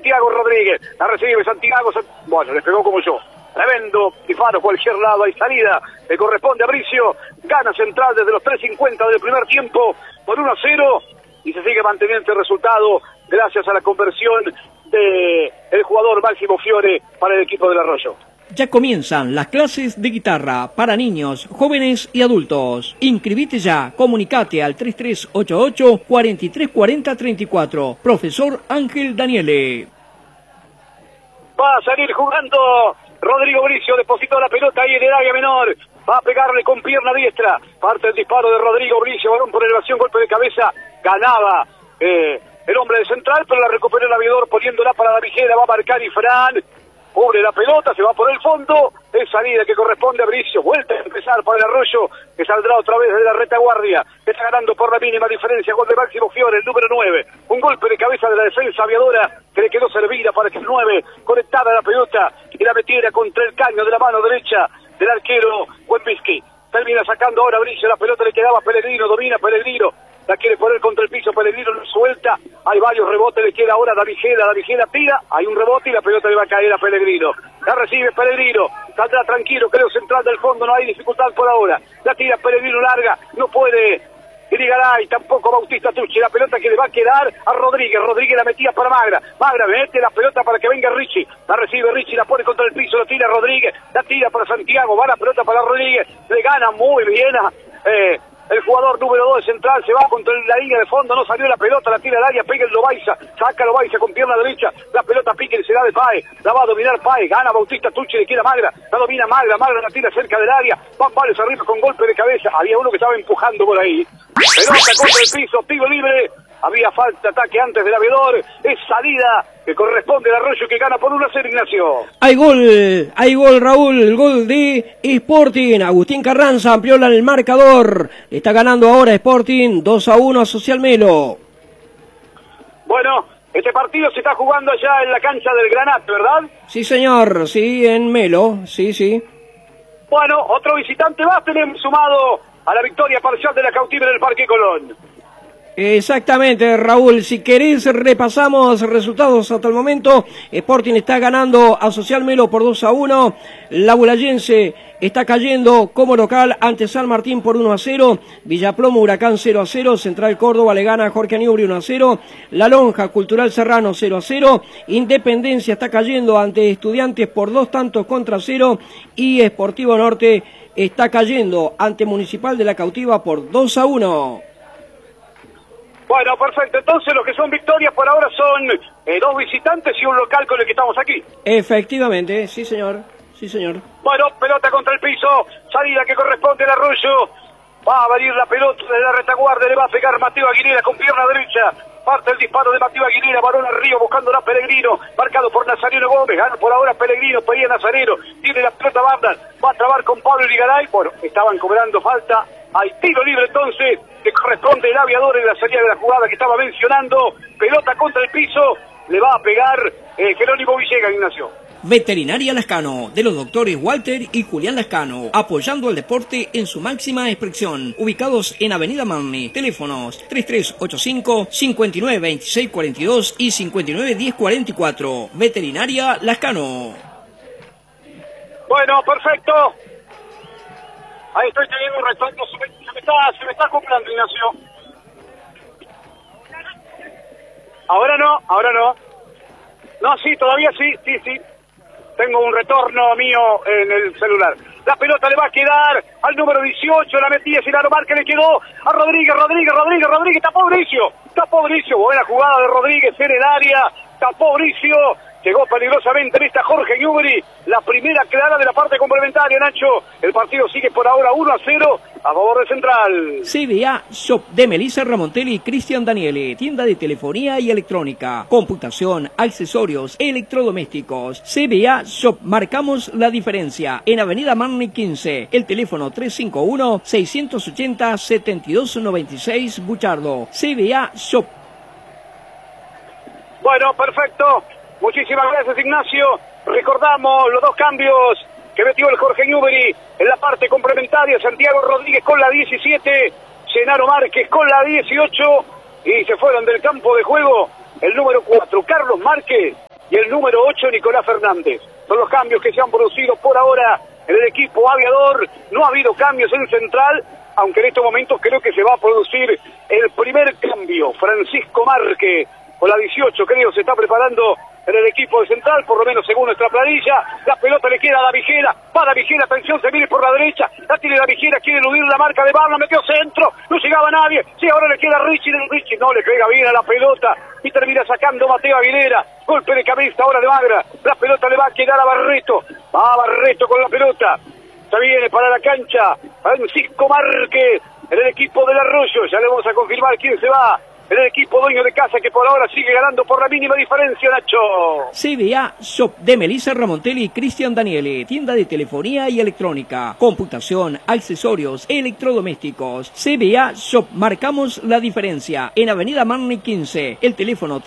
Santiago Rodríguez. La recibe Santiago. Bueno, le pegó como yo. Tremendo disparo, cualquier lado, hay salida, le corresponde a Bricio, gana Central desde los 3:50 del primer tiempo por 1-0 y se sigue manteniendo el resultado gracias a la conversión del jugador Máximo Fiore para el equipo del Arroyo. Ya comienzan las clases de guitarra para niños, jóvenes y adultos. Inscribite ya, comunicate al 3388-434034. Profesor Ángel Daniele. Va a salir jugando Rodrigo Bricio, depositó la pelota ahí en el área menor, va a pegarle con pierna diestra, parte el disparo de Rodrigo Bricio, balón por elevación, golpe de cabeza, ganaba el hombre de Central, pero la recuperó el aviador poniéndola para la Vigera, va a marcar y Fran, cubre la pelota, se va por el fondo, es salida que corresponde a Bricio, vuelta a empezar para el Arroyo, que saldrá otra vez de la retaguardia, está ganando por la mínima diferencia, gol de Máximo Fiore, el número 9, un golpe de cabeza de la defensa aviadora, que le quedó servida para que el 9 conectara la pelota y la metiera contra el caño de la mano derecha del arquero Wembiski. Termina sacando ahora Bricio, la pelota le quedaba a Pellegrino, domina Pellegrino, la quiere poner contra el piso, Pellegrino no suelta, hay varios rebotes, le queda ahora la Vigela tira, hay un rebote y la pelota le va a caer a Pellegrino. La recibe Pellegrino, saldrá tranquilo, creo Central del fondo, no hay dificultad por ahora. La tira Pellegrino larga, no puede Irigaray, tampoco Bautista Tucci, la pelota que le va a quedar a Rodríguez, Rodríguez la metía para Magra, mete la pelota para que venga Richie, la recibe Richie, la pone contra el piso, la tira Rodríguez, la tira para Santiago, va la pelota para Rodríguez, le gana muy bien el jugador número 2 de Central, se va contra la línea de fondo, no salió la pelota, la tira al área, pega el Loaiza, saca Loaiza con pierna derecha, la pelota pique y se da de Paez, la va a dominar Paez, gana Bautista Tucci, le queda Magra, la domina Magra la tira cerca del área, van varios arriba con golpe de cabeza, había uno que estaba empujando por ahí, pelota contra el piso, tiro libre, había falta, ataque antes del aviador, es salida que corresponde al Arroyo que gana por 1-0, Ignacio. Hay gol Raúl, el gol de Sporting, Agustín Carranza amplió el marcador, está ganando ahora Sporting 2-1 a Social Melo. Bueno, este partido se está jugando allá en la cancha del Granate, ¿verdad? Sí señor, sí, en Melo, sí. Bueno, otro visitante más tenemos sumado a la victoria parcial de la Cautiva en el Parque Colón. Exactamente, Raúl, si querés repasamos resultados hasta el momento. Sporting está ganando a Social Melo por 2-1, la Bulayense está cayendo como local ante San Martín por 1-0, Villaplomo Huracán 0-0, Central Córdoba le gana a Jorge Aniubri 1-0, La Lonja Cultural Serrano 0-0, Independencia está cayendo ante Estudiantes por 2-0 y Sportivo Norte está cayendo ante Municipal de la Cautiva por 2-1. Bueno, perfecto. Entonces, los que son victorias por ahora son 2 visitantes y un local con el que estamos aquí. Efectivamente, sí señor. Bueno, pelota contra el piso, salida que corresponde al Arroyo. Va a venir la pelota de la retaguardia, le va a pegar Mateo Aguilera con pierna derecha. Parte el disparo de Mateo Aguilera, balón arriba buscando a Pellegrino, marcado por Nazareno Gómez, gana por ahora Pellegrino, pedía Nazareno, tiene la pelota Bardan, va a trabar con Pablo Irigaray, bueno, estaban cobrando falta, hay tiro libre entonces, que corresponde el aviador en la salida de la jugada que estaba mencionando, pelota contra el piso, le va a pegar Jerónimo Villegas, Ignacio. Veterinaria Lascano, de los doctores Walter y Julián Lascano, apoyando al deporte en su máxima expresión, ubicados en Avenida Marne, teléfonos 3385-592642 y 591044, Veterinaria Lascano. Bueno, perfecto, ahí estoy teniendo un retorno, se me está comprando, Ignacio. Ahora no. No, sí, todavía sí. Tengo un retorno mío en el celular. La pelota le va a quedar al número 18, la metía sin aromar que le quedó a Rodríguez, tapó Bricio, buena jugada de Rodríguez en el área, tapó Bricio, llegó peligrosamente en esta Jorge Aniubri, la primera clara de la parte complementaria, Nacho. El partido sigue por ahora 1-0 a favor de Central. CBA Shop de Melissa Ramontelli y Cristian Daniele, tienda de telefonía y electrónica, computación, accesorios, electrodomésticos. CBA Shop, marcamos la diferencia. En Avenida Marne 15, el teléfono 351-680-7296, Buchardo. CBA Shop. Bueno, perfecto. Muchísimas gracias, Ignacio. Recordamos los 2 cambios que metió el Jorge Aniubri en la parte complementaria. Santiago Rodríguez con la 17, Genaro Márquez con la 18 y se fueron del campo de juego el número 4, Carlos Márquez y el número 8, Nicolás Fernández. Son los cambios que se han producido por ahora en el equipo aviador. No ha habido cambios en central, aunque en estos momentos creo que se va a producir el primer cambio. Francisco Márquez, con la 18, creo, se está preparando en el equipo de central, por lo menos según nuestra planilla. La pelota le queda a Davigera, va Davigera, atención, se viene por la derecha, la tiene Davigera, quiere eludir la marca de Barna, metió centro, no llegaba nadie, sí, ahora le queda a Richie no le pega bien a la pelota, y termina sacando Mateo Aguilera, golpe de cabeza ahora de Magra, la pelota le va a quedar a Barreto, va Barreto con la pelota, se viene para la cancha, Francisco Márquez, en el equipo del Arroyo, ya le vamos a confirmar quién se va. En el equipo dueño de casa que por ahora sigue ganando por la mínima diferencia, Nacho. CBA Shop de Melissa Ramontelli y Cristian Daniele. Tienda de telefonía y electrónica, computación, accesorios, electrodomésticos. CBA Shop, marcamos la diferencia. En Avenida Marney 15. El teléfono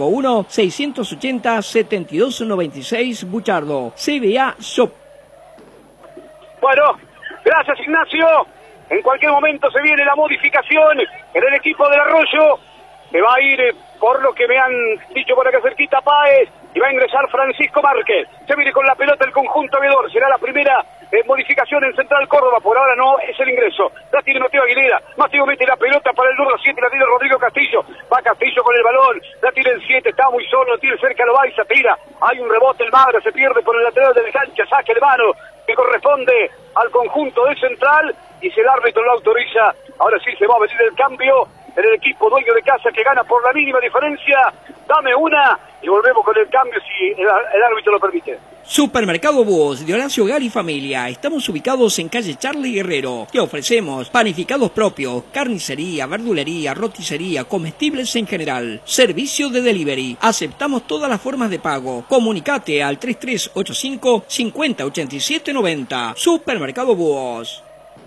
351-680-7296 Buchardo. CBA Shop. Bueno, gracias Ignacio. En cualquier momento se viene la modificación en el equipo del Arroyo. Se va a ir, por lo que me han dicho por acá cerquita, Páez, y va a ingresar Francisco Márquez. Se viene con la pelota el conjunto aviador. Será la primera modificación en Central Córdoba. Por ahora no es el ingreso. La tiene Mateo Aguilera. Mateo mete la pelota para el número 7. La tiene Rodrigo Castillo. Va Castillo con el balón. La tiene el 7. Está muy solo. Tiene cerca Loaiza. Tira. Hay un rebote. El Magra se pierde por el lateral de la cancha. Saque de mano que corresponde al conjunto de Central. Y si el árbitro lo autoriza, ahora sí se va a venir el cambio en el equipo dueño de casa que gana por la mínima diferencia. Dame una y volvemos con el cambio si el árbitro lo permite. Supermercado Búhos de Horacio Hogar y Familia. Estamos ubicados en calle Charlie Guerrero. Te ofrecemos panificados propios, carnicería, verdulería, roticería, comestibles en general. Servicio de delivery. Aceptamos todas las formas de pago. Comunicate al 3385 50 87 90. Supermercado Búhos.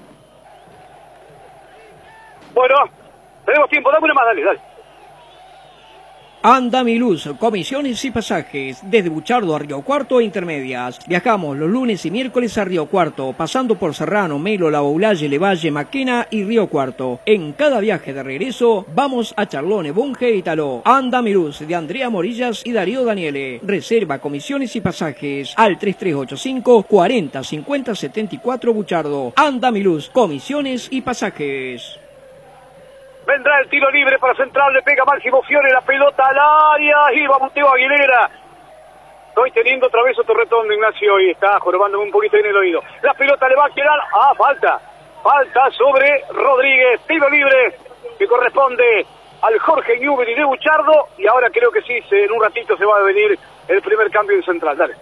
Bueno, tenemos tiempo, dame una más, dale. Andamiluz, comisiones y pasajes, desde Buchardo a Río Cuarto e Intermedias. Viajamos los lunes y miércoles a Río Cuarto, pasando por Serrano, Melo, La Boulaye, Levalle, Maquena y Río Cuarto. En cada viaje de regreso, vamos a Charlone, Bunge y Taló. Andamiluz, de Andrea Morillas y Darío Daniele. Reserva, comisiones y pasajes al 3385 40 50 74 Buchardo. Andamiluz, comisiones y pasajes. Vendrá el tiro libre para Central, le pega Máximo Fiore, la pelota al área, y va Mateo Aguilera. Estoy teniendo otra vez otro retorno, Ignacio, y está jorobándome un poquito en el oído. La pelota le va a quedar, falta sobre Rodríguez, tiro libre que corresponde al Jorge Newbery de Buchardo, y ahora creo que sí, en un ratito se va a venir el primer cambio en Central, dale.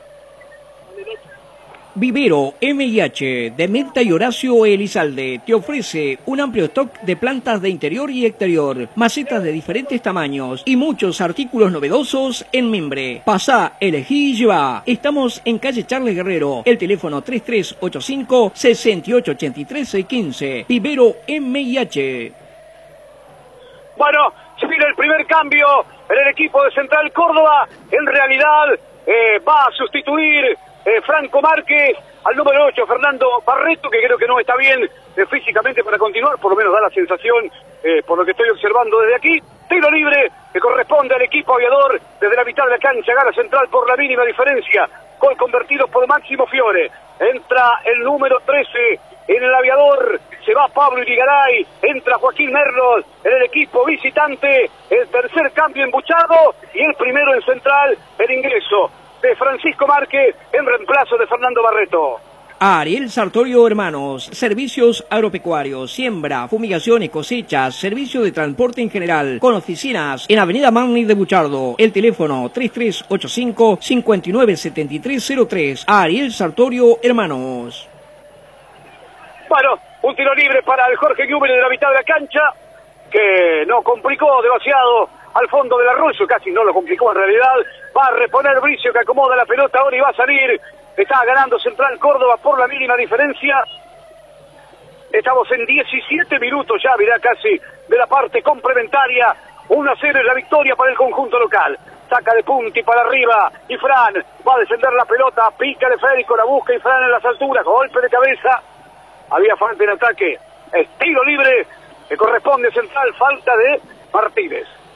Vivero MIH de Mirta y Horacio Elizalde te ofrece un amplio stock de plantas de interior y exterior, macetas de diferentes tamaños y muchos artículos novedosos en mimbre. Pasá, elegí y lleva. Estamos en calle Charles Guerrero, el teléfono 3385 6883 15. Vivero MIH. Bueno, se viene el primer cambio en el equipo de Central Córdoba. En realidad va a sustituir Franco Márquez al número 8, Fernando Barreto, que creo que no está bien físicamente para continuar, por lo menos da la sensación, por lo que estoy observando desde aquí. Tiro libre que corresponde al equipo aviador desde la mitad de la cancha, gana Central por la mínima diferencia, gol convertido por Máximo Fiore. Entra el número 13 en el aviador, se va Pablo Irigaray, entra Joaquín Merlos en el equipo visitante, el tercer cambio en Buchardo y el primero en Central, el ingreso de Francisco Márquez en reemplazo de Fernando Barreto. Ariel Sartorio Hermanos, servicios agropecuarios, siembra, fumigaciones, cosechas, servicio de transporte en general, con oficinas en Avenida Marney de Buchardo. El teléfono 3385 597303. Ariel Sartorio Hermanos. Bueno, un tiro libre para el Jorge Newbery de la mitad de la cancha, que no complicó demasiado al fondo del Arroyo, casi no lo complicó en realidad. Va a reponer Bricio, que acomoda la pelota ahora y va a salir. Está ganando Central Córdoba por la mínima diferencia. Estamos en 17 minutos ya, mirá, casi de la parte complementaria. 1-0 es la victoria para el conjunto local. Saca de punti para arriba y Fran va a descender la pelota, pica de Federico, la busca y Fran en las alturas, golpe de cabeza. Había falta en ataque, estilo libre que corresponde a Central, falta de Martínez.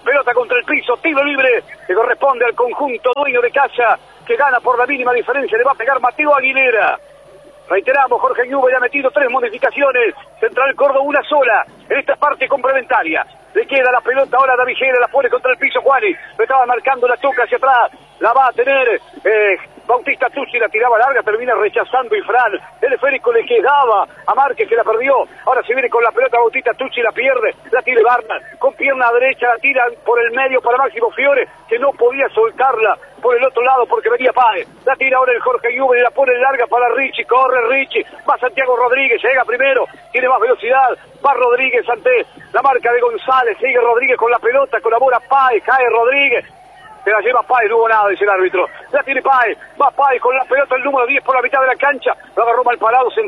pelota contra el piso, tiro libre que corresponde al conjunto dueño de casa, que gana por la mínima diferencia. Le va a pegar Mateo Aguilera. Reiteramos, Jorge Newbery ha metido 3 modificaciones, Central Córdoba una sola, en esta parte complementaria. Le queda la pelota ahora a David Gera, la pone contra el piso Juani, lo estaba marcando, la toca hacia atrás, la va a tener Bautista Tucci, la tiraba larga, termina rechazando Ifrán, el esférico le quedaba a Márquez que la perdió, ahora se viene con la pelota Bautista Tucci, la pierde, la tira Barna, con pierna derecha la tira por el medio para Máximo Fiore, que no podía soltarla por el otro lado porque venía Páez, la tira ahora el Jorge Newbery, la pone larga para Richie, corre Richie, va Santiago Rodríguez, llega primero, tiene más velocidad, va Rodríguez ante la marca de González, sigue Rodríguez con la pelota, colabora Páez, cae Rodríguez, se la lleva Páez, no hubo nada, dice el árbitro, la tiene Páez, va Páez con la pelota, el número 10 por la mitad de la cancha, lo agarró mal parado,